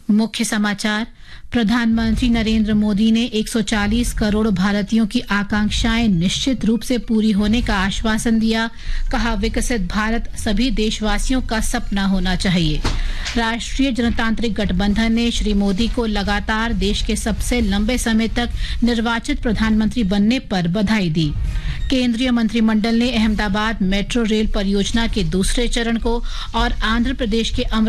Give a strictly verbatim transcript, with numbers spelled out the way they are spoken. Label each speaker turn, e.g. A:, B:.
A: मुख्य समाचार। प्रधानमंत्री नरेंद्र मोदी ने एक सौ चालीस करोड़ भारतीयों की आकांक्षाएं निश्चित रूप से पूरी होने का आश्वासन दिया। कहा, विकसित भारत सभी देशवासियों का सपना होना चाहिए। राष्ट्रीय जनतांत्रिक गठबंधन ने श्री मोदी को लगातार देश के सबसे लंबे समय तक निर्वाचित प्रधानमंत्री बनने पर बधाई दी। केंद्रीय मंत्रिमंडल ने अहमदाबाद मेट्रो रेल परियोजना के दूसरे चरण को और आंध्र प्रदेश के अमरावती